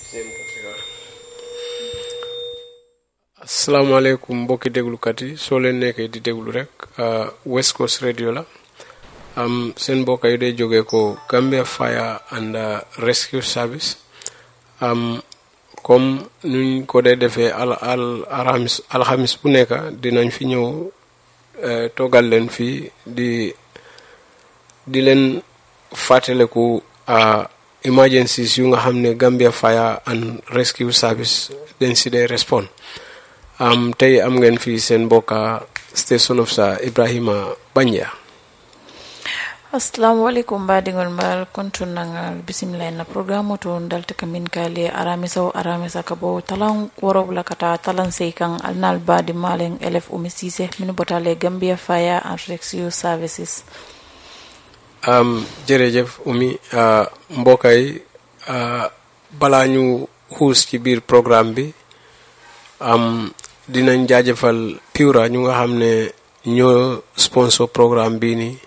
asalaamaaleykum mbokki déglukat yi soo leen nekkee di déglu rek West Coast Radio la seen mbokk yi day jógee ko Gambia Fire and Rescue Service comme nuñ ko dee defee alxamis bu nekk dinañ fi ñëw toogal leen fii di leen fàttaleku emergencies yu nga xam ne Gambia Fire and Rescue Service dañ si dee respond tey am ngeen fi seen mbokka station officer Ibrahima Banjia. Assalamu alaikum badingol mal kontunangal bismillah na programo to dalta kamin kale aramisa kabo talan worobla kata talan seikan alnal badi malen elef umisise min botale Gambia Fire and Rescue Services. Jërëjëf Umi mbokka yi balaa ñu xuus ci biir programme bi dinañ jaajëfal Pura ñu nga xam ne ñoo sponsor programme bii nii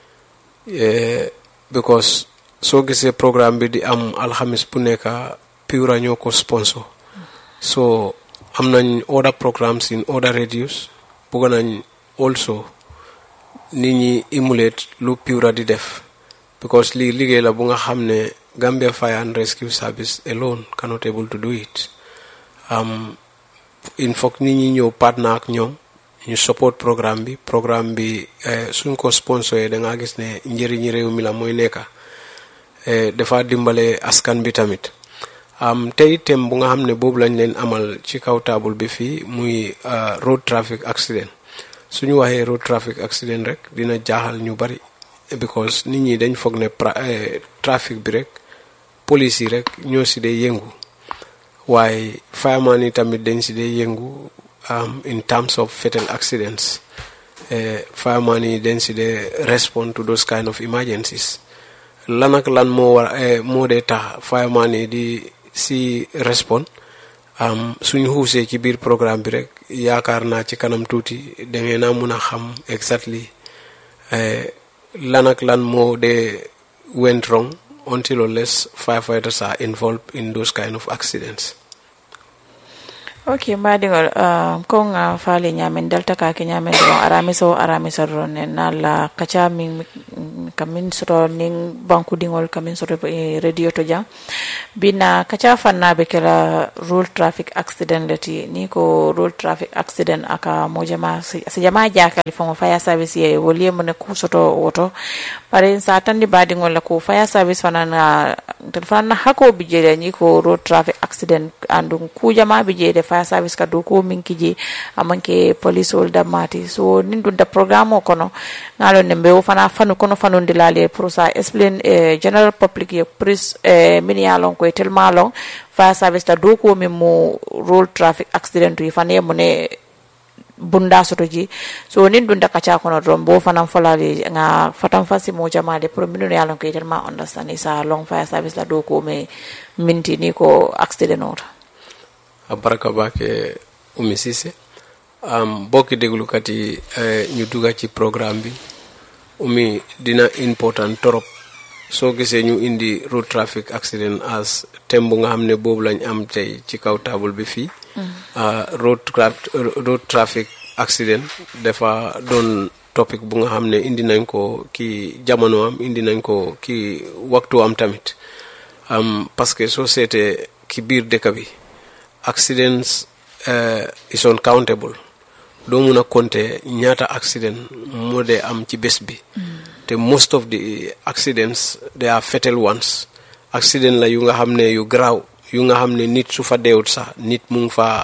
because soo gisee programme bi di am alxamis bu nekk Pura ñoo ko sponsor so am nañ other programs in other radios bëgg nañ also nit ñi emulate lu Pura di def because lii liggéey la bu nga xam ne Gambia Fire and Rescue Service alone cannot able to do it il faut nit ñi ñëw partner ak ñoom ñu support programme bi suñ ko sponsoré da nga gis ne njëriñi réew mi la mooy nekka dafa dimbale askan bi tamit tey thème bu nga xam ne boobu lañ leen amal ci kaw table bi fii muy road traffic accident suñu waxee road traffic accident rek dina jaaxal ñu bari because nit ñi dañ foog ne trafic bi rek police yi rek ñoo si dee yëngu waaye fireman yi tamit dañ si dee yëngu in terms of fatal accidents fireman yi dañ si dee respond to those kind of emergencies lan ak lan moo dee tax fireman yi di si respond suñu xuusee ci biir programme bi rek yaakaar naa ci kanam tuuti da ngeen a mun a xam exactly lan ak lan moo dee went wrong until or less firefighters are involved in those kind of accidents. Okay, madingol kong fale nyamen dalta ka ke nyamen do aramiso ron na la kacha min kamin soro ning banku dingol kamin soro radio to jam bina kacha fanna be kala road traffic accident lati ni ko road traffic accident aka mojama se jama jaka fo fire service ye woli mo ne ku soto woto pare sa tandi badingol la ko fire service fanana telefana hako bijere ni ko road traffic accident andum ku jama bijere fire service ka do ko min kiji amanke police holder mati so nindu da programme kono ngalo nembe o fana fanu kono fanu dilale pour ça explain general public ye pris mini alon ko tellement long fire service ta do ko min mo road traffic accident yi fane mo ne bunda soto ji so nindu da kacha kono rombo fana folale nga fatam fasi mo jamaade pour minu alon ko tellement understand isa long fire service la do ko me minti ni ko accident ota baraka bake Umi Cissé bokki déglukat yi ñu dugga ci programme bi Umi dina important torop soo gisee ñu indi road traffic accident as thème bu nga xam ne boobu lañ am tey ci kaw table bi fii road traffic accident dafa doon topic bu nga xam ne indi nañ ko ki jamono am indi nañ ko ki waxtu am tamit parce que soo seetee ki biir dëkk bi accidents is uncountable doo mun a compter ñaata accident moo dee am ci bés bi te most of the accidents they are fatal ones accident la yu nga xam ne yu garaaw yu nga xam ne nit su fa deewut sax nit mu ngi fa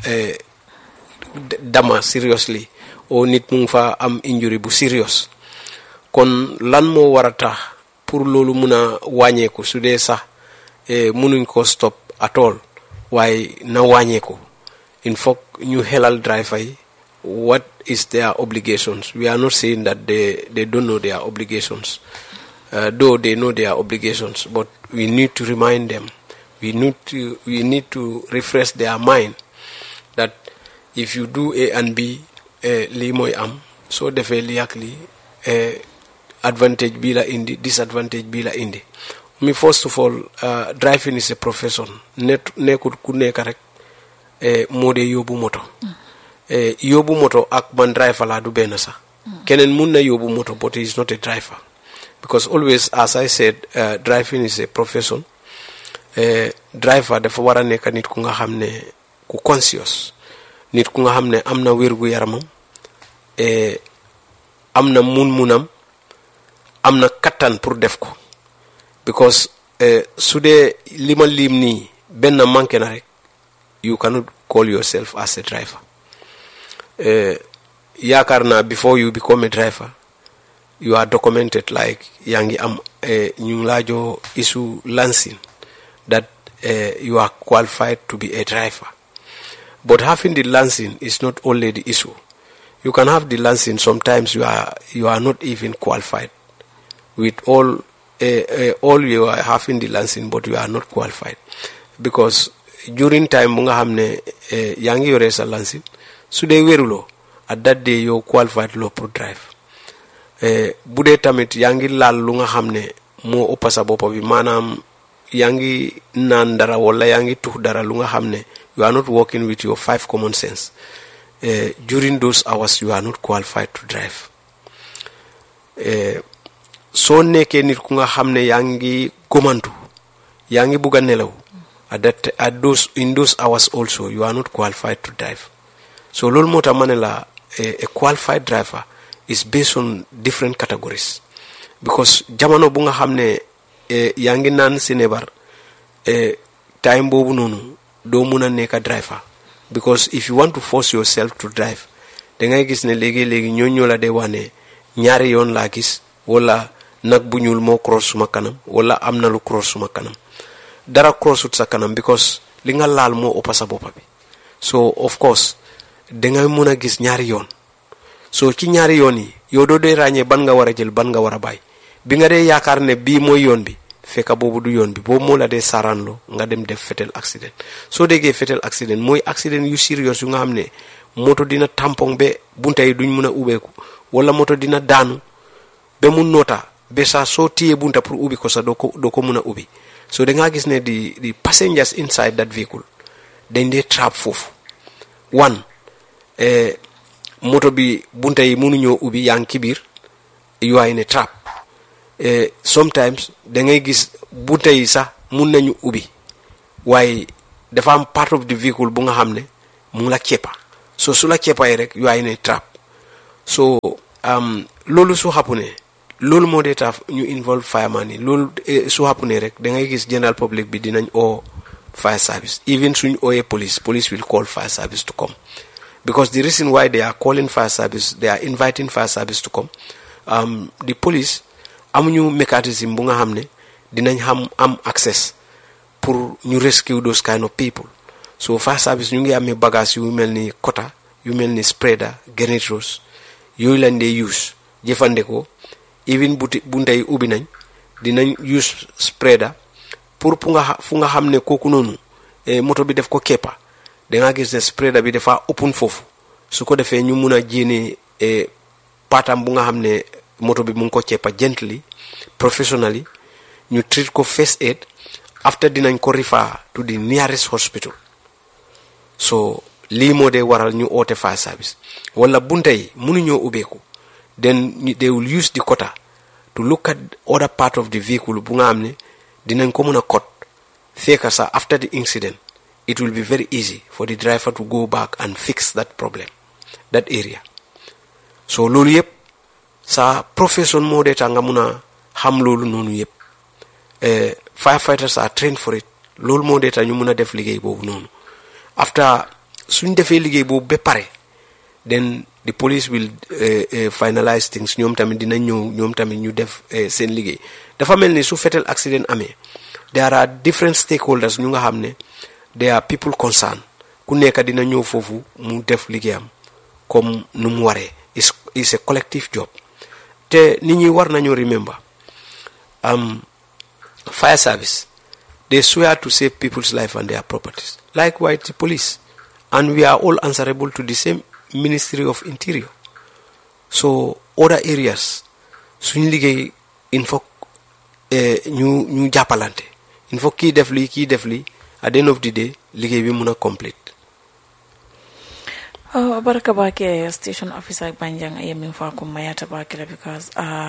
dama seriously o nit mu ngi fa am injury bu serious kon lan moo war a tax pour loolu mun a wàññeeku su dee sax munuñ ko stop at all waaye na wàññeeku il faut ñu xelal driver yi what is their obligations. We are not saying that they don't know their obligations, though they know their obligations, but we need to remind them. We need to refresh their mind that if you do A and B, li moy am, so definitely advantage bi la indi, disadvantage bi la indi. me first of all driving is a profession nekkul ku nekk rek moo dee yóbbu moto yóbbu moto ak man driver laa du benn sax keneen mun na yóbbu moto but he is not a driver because always as I said driving is a profession driver dafa war a nekk nit ku nga xam ne ku conscious nit ku nga xam ne am na wérgu yaramam am na munam am na kattan pour def ko because su dee li ma lim nii benn manqué na rek you cannot call yourself as a driver yaakaar naa before you become a driver you are documented like yaa ngi am ñu ngi laajoo issue lancing that you are qualified to be a driver but having the lancing is not only the issue. You can have the lancing, sometimes you are not even qualified with all you are having the lancing, but you are not qualified because during time mu nga xam ne yaa ngi yore sa lancing su dee wéruloo at that day yow qualified loo pour drive bu dee tamit yaa ngi laal lu nga xam ne moo ëpp sa bopp bi maanaam yaa ngi naan dara wala yaa ngi tux dara lu nga xam ne you are not working with your 5 common sense during those hours you are not qualified to drive soo nekkee nit ku nga xam ne yaa ngi gomantu yaa ngi bugg a nelaw in those hours also you are not qualified to drive so loolu moo tax ma ne la a qualified driver is based on different categories because jamono bu nga xam ne yaa ngi naan sinebar time boobu noonu doo mun a nekk driver because if you want to force yourself to drive da ngay gis ne léegi ñoo la dee wane ñaari yoon laa gis wala nag bu ñuul moo cross suma kanam wala am na lu cross suma kanam dara crossut sa kanam because li nga laal moo ëpp sa boppa bi so of course da ngay mun a gis ñaari yoon so ci ñaari yoon yi yow doo dee ràññee ban nga war a jël ban nga war a bàyyi bi nga dee yaakaar ne bii mooy yoon bi fekka boobu du yoon bi boobu moo la dee saaraanloo nga dem def fatal accident soo déggee fatal accident mooy accident yu serious yu nga xam ne moto dina tampon ba bunta yi duñ mun a ubbeeku wala moto dina daanu ba mu noota ba saa soo téyee bunta pour ubbi ko sax doo ko mun a ubbi so da ngaa gis ne the passengers inside that vehicle dañ dee trap foofu one moto bi bunta yi mënuñoo ubbi yaa ngi ci biir you are in a trap sometimes da ngay gis bunta yi sax mun nañu ubbi waaye dafa am part of the vehicle bu nga xam ne mu ngi la ceppa so su la ceppay rek you are in a trap so loolu su xappune loolu moo dee tax ñu involve fireman yi loolu su xappune rek da ngay gis general public bi dinañ oo fire service even suñ ooyee police will call fire service to come because the reason why they are calling fire service they are inviting fire service to come the police amuñu mécanisme bu nga xam ne dinañ am access pour ñu rescue those kind of people so fire service ñu ngi amee bagage yu mel ni quota yu mel ni spreader generators yooyu lañ dee use jëfandikoo even bunta yi ubbi nañ dinañ use spreader pour fu nga xam ne kooku noonu moto bi def ko keppa da nga gis ne spreader bi dafa open foofu su ko defee ñu mun a jéene patam bu nga xam ne moto bi mu ngi ko ceppa gently professionally ñu treat ko first aid after dinañ ko refer to the nearest hospital so lii moo dee waral ñu oote fire service wala bunta yi mënuñoo ubbeeku then they will use the quota to look at other part of the vehicle bu nga xam ne dinañ ko mën a cot fekka sax after the incident it will be very easy for the driver to go back and fix that problem that area so loolu yëpp sa profession moo dee tax nga mun a xam loolu noonu yëpp firefighters are trained for it loolu moo dee tax ñu mun a def liggéey boobu noonu after suñ defee liggéey boobu ba pare then the police will finalize things ñoom tamit dinañ ñëw ñoom tamit ñu def seen liggéey dafa mel ni su fatal accident amee there are different stakeholders ñu nga xam ne there are people concerned ku nekk dina ñëw foofu mu def liggéeyam comme nu mu waree is a collective job te nit ñi war nañu remember fire service they swear to save people's life and their properties likewise the police and we are all answerable to the same Ministry of Interior so other areas suñ liggéey il faut ñu jàppalante il faut kii def lii at the end of the day liggéey bi mun a complete. baraka bake station officer Banjang yemin fa ko mayata bakila because